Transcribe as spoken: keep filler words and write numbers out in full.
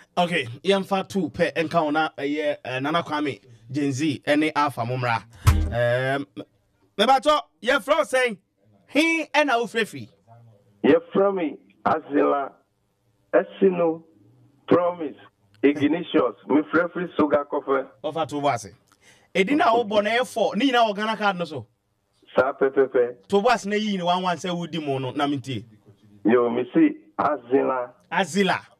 Okay, yɛmfa two pɛ enka ona ɛyɛ Nana Kwame Gen Z ɛne Alpha Mumra. Um me bato ye from say he ɛna wo frefi. Ye from me Azila Esino Promise Ignatius me frefi Sugar Coffee. Ofa to boase. Edina wo bɔ na yɛ four ni nyina wo Ghana card no so. Sa pepepe. To boase na yi ni one one say wudi mo no na mintie. Yo me see Azila Azila